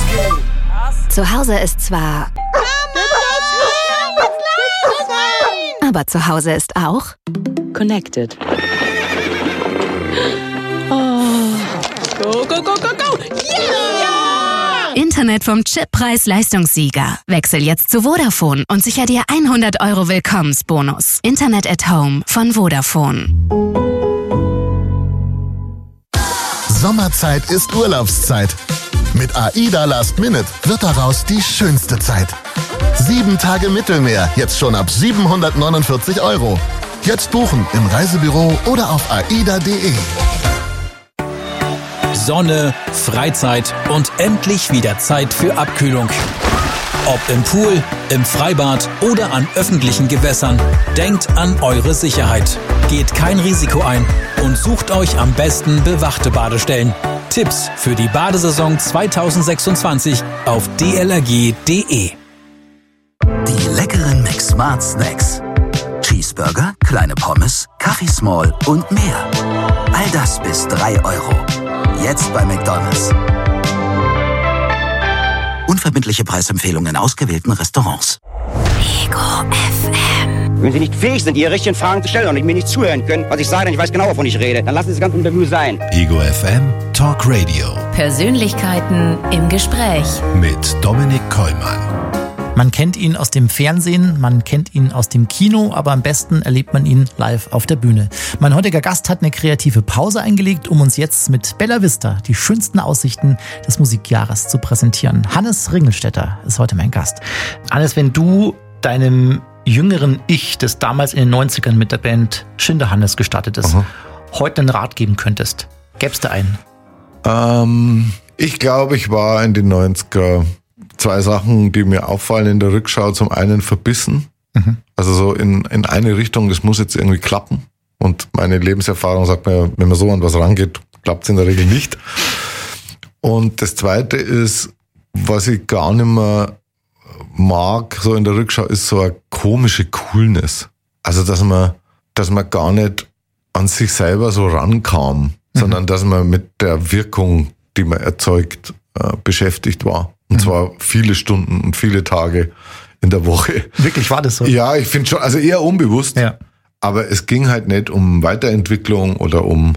Zu Hause ist zwar... Aber zu Hause ist auch... Connected. Go, go, go, go, go! Yeah! Internet vom Chippreis-Leistungssieger. Wechsel jetzt zu Vodafone und sicher dir 100 € Willkommensbonus. Internet at Home von Vodafone. Sommerzeit ist Urlaubszeit. Mit AIDA Last Minute wird daraus die schönste Zeit. 7 Tage Mittelmeer, jetzt schon ab 749 €. Jetzt buchen im Reisebüro oder auf aida.de. Sonne, Freizeit und endlich wieder Zeit für Abkühlung. Ob im Pool, im Freibad oder an öffentlichen Gewässern, denkt an eure Sicherheit. Geht kein Risiko ein und sucht euch am besten bewachte Badestellen. Tipps für die Badesaison 2026 auf dlrg.de. Die leckeren McSmart Snacks. Cheeseburger, kleine Pommes, Kaffee Small und mehr. All das bis 3 €. Jetzt bei McDonald's. Unverbindliche Preisempfehlungen in ausgewählten Restaurants. Ego FM. Wenn Sie nicht fähig sind, Ihre richtigen Fragen zu stellen und mir nicht zuhören können, was ich sage, denn ich weiß genau, wovon ich rede, dann lassen Sie das ganze Interview sein. Ego FM Talk Radio Persönlichkeiten im Gespräch. mit Dominik Kollmann. Man kennt ihn aus dem Fernsehen, man kennt ihn aus dem Kino, aber am besten erlebt man ihn live auf der Bühne. Mein heutiger Gast hat eine kreative Pause eingelegt, um uns jetzt mit Bella Vista die schönsten Aussichten des Musikjahres zu präsentieren. Hannes Ringelstetter ist heute mein Gast. Hannes, wenn du deinem jüngeren Ich, das damals in den 90ern mit der Band Schinderhannes gestartet ist, heute einen Rat geben könntest, gäb's da einen? Ich glaube, ich war in den 90er 2 Sachen, die mir auffallen in der Rückschau. Zum einen verbissen, also so in eine Richtung, das muss jetzt irgendwie klappen. Und meine Lebenserfahrung sagt mir, wenn man so an was rangeht, klappt es in der Regel nicht. Und das Zweite ist, was ich gar nicht mehr mag, so in der Rückschau, ist so eine komische Coolness. Also, dass man gar nicht an sich selber so rankam, sondern dass man mit der Wirkung, die man erzeugt, beschäftigt war. Und zwar viele Stunden und viele Tage in der Woche. Wirklich, war das so? Ja, ich finde schon, also eher unbewusst. Ja. Aber es ging halt nicht um Weiterentwicklung oder um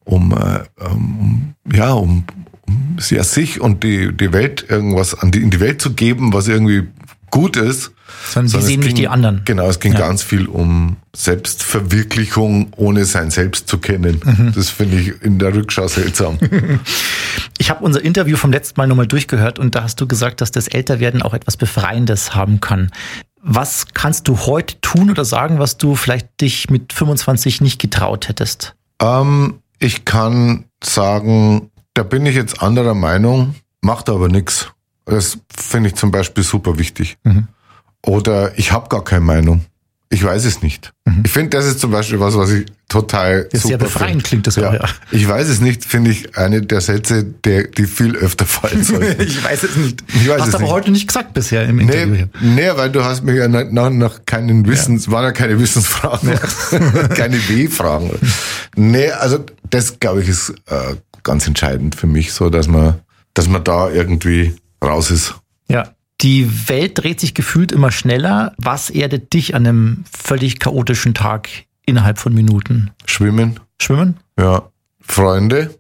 sich und die Welt irgendwas in die Welt zu geben, was irgendwie gut ist. Sondern die sehen nicht die anderen. Genau, es ging ganz viel um Selbstverwirklichung, ohne sein Selbst zu kennen. Das finde ich in der Rückschau seltsam. Ich habe unser Interview vom letzten Mal nochmal durchgehört und da hast du gesagt, dass das Älterwerden auch etwas Befreiendes haben kann. Was kannst du heute tun oder sagen, was du vielleicht dich mit 25 nicht getraut hättest? Ich kann sagen, da bin ich jetzt anderer Meinung, macht aber nichts. Das finde ich zum Beispiel super wichtig. Oder ich habe gar keine Meinung. Ich weiß es nicht. Ich finde, das ist zum Beispiel was ich total das ist super sehr befreiend, klingt das auch, ja. Ich weiß es nicht, finde ich eine der Sätze, die viel öfter fallen sollten. Ich weiß es nicht. Hast du aber heute nicht gesagt bisher im Interview. Nee, weil du hast mir ja nach keinen waren ja keine Wissensfragen, keine W-Fragen. Nee, also das, glaube ich, ist ganz entscheidend für mich, so dass man da irgendwie raus ist. Ja. Die Welt dreht sich gefühlt immer schneller. Was erdet dich an einem völlig chaotischen Tag innerhalb von Minuten? Schwimmen. Schwimmen? Ja. Freunde.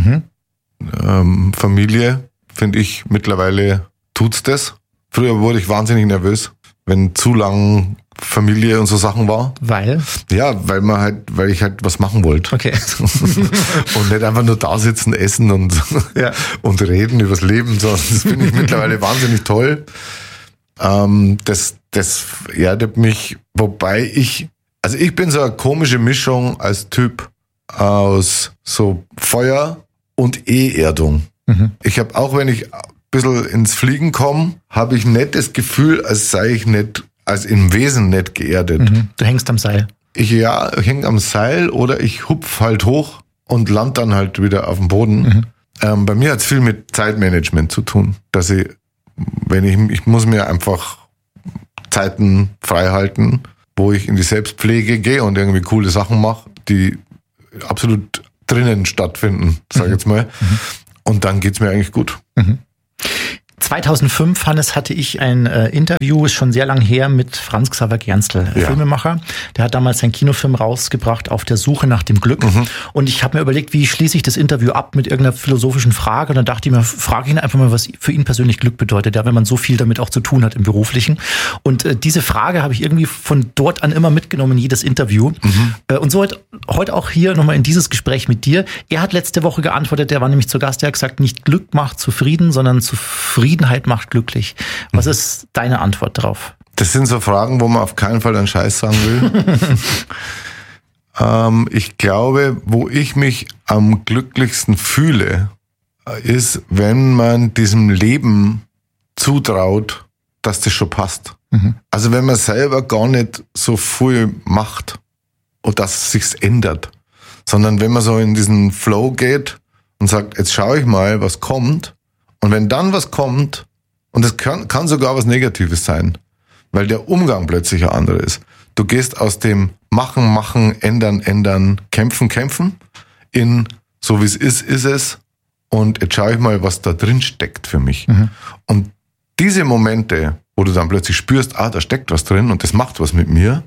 Familie, finde ich, mittlerweile tut's das. Früher wurde ich wahnsinnig nervös, wenn zu lang Familie und so Sachen war. Weil? Ja, weil ich halt was machen wollte. Okay. Und nicht einfach nur da sitzen, essen und reden übers Leben, sondern das finde ich mittlerweile wahnsinnig toll. Das erdet mich, wobei ich bin so eine komische Mischung als Typ aus so Feuer und Erdung. Ich habe auch, wenn ich ein bisschen ins Fliegen komme, habe ich nicht das Gefühl, als sei ich nicht, als im Wesen nicht geerdet. Du hängst am Seil. Ich hänge am Seil oder ich hupf halt hoch und land dann halt wieder auf dem Boden. Bei mir hat es viel mit Zeitmanagement zu tun, dass ich muss mir einfach Zeiten frei halten, wo ich in die Selbstpflege gehe und irgendwie coole Sachen mache, die absolut drinnen stattfinden, sag ich jetzt mal. Und dann geht's mir eigentlich gut. 2005, Hannes, hatte ich ein Interview, ist schon sehr lang her, mit Franz Xaver Gernstel, Filmemacher. Der hat damals seinen Kinofilm rausgebracht, Auf der Suche nach dem Glück. Und ich habe mir überlegt, wie schließe ich das Interview ab mit irgendeiner philosophischen Frage. Und dann dachte ich mir, frage ihn einfach mal, was für ihn persönlich Glück bedeutet, ja, wenn man so viel damit auch zu tun hat im Beruflichen. Und diese Frage habe ich irgendwie von dort an immer mitgenommen in jedes Interview. Und so heute auch hier nochmal in dieses Gespräch mit dir. Er hat letzte Woche geantwortet, der war nämlich zu Gast, der hat gesagt, nicht Glück macht zufrieden, sondern Zufriedenheit macht glücklich. Was ist deine Antwort darauf? Das sind so Fragen, wo man auf keinen Fall einen Scheiß sagen will. Ich glaube, wo ich mich am glücklichsten fühle, ist, wenn man diesem Leben zutraut, dass das schon passt. Also wenn man selber gar nicht so viel macht und dass es sich ändert, sondern wenn man so in diesen Flow geht und sagt, jetzt schaue ich mal, was kommt. Und wenn dann was kommt, und es kann sogar was Negatives sein, weil der Umgang plötzlich ein anderer ist. Du gehst aus dem Machen, ändern, kämpfen, in so wie es ist es. Und jetzt schaue ich mal, was da drin steckt für mich. Und diese Momente, wo du dann plötzlich spürst, da steckt was drin und das macht was mit mir,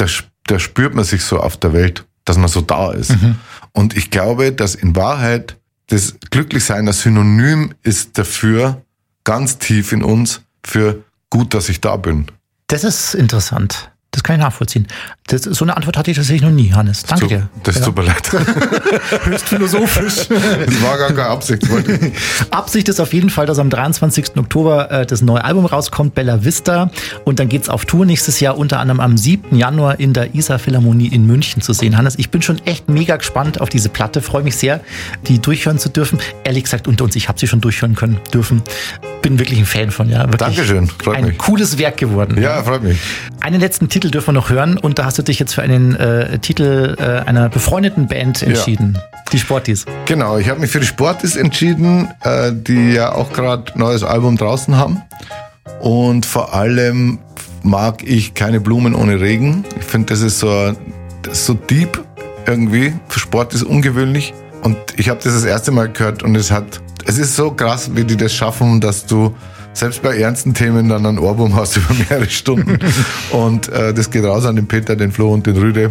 da spürt man sich so auf der Welt, dass man so da ist. Und ich glaube, dass in Wahrheit das Glücklichsein ein Synonym ist dafür, ganz tief in uns, für gut, dass ich da bin. Das ist interessant. Das kann ich nachvollziehen. So eine Antwort hatte ich tatsächlich noch nie, Hannes. Danke dir. Das tut mir leid. Höchst philosophisch. Das war gar keine Absicht. Absicht ist auf jeden Fall, dass am 23. Oktober das neue Album rauskommt, Bella Vista. Und dann geht's auf Tour nächstes Jahr, unter anderem am 7. Januar in der Isar Philharmonie in München zu sehen. Hannes, ich bin schon echt mega gespannt auf diese Platte. Freue mich sehr, die durchhören zu dürfen. Ehrlich gesagt, unter uns, ich habe sie schon durchhören dürfen. Bin wirklich ein Fan von, ja. Wirklich Dankeschön, freut mich. Ein cooles Werk geworden. Ja, freut mich. Einen letzten Titel dürfen wir noch hören und da hast du dich jetzt für einen Titel einer befreundeten Band entschieden. Ja. Die Sportis. Genau, ich habe mich für die Sportis entschieden, die ja auch gerade ein neues Album draußen haben. Und vor allem mag ich Keine Blumen ohne Regen. Ich finde, das ist so deep irgendwie. Für Sportis ungewöhnlich. Und ich habe das erste Mal gehört und es ist so krass, wie die das schaffen, dass du selbst bei ernsten Themen dann ein Ohrwurm hast über mehrere Stunden. Und das geht raus an den Peter, den Flo und den Rüde.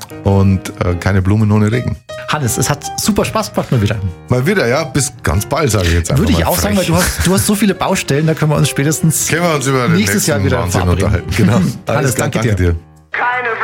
Und Keine Blumen ohne Regen. Hannes, es hat super Spaß gemacht mal wieder. Mal wieder, ja. Bis ganz bald, sage ich jetzt einfach. Würde ich auch sagen, weil du hast so viele Baustellen, da können wir uns spätestens über nächstes Jahr wieder unterhalten. Genau. Hannes, danke dir. Keine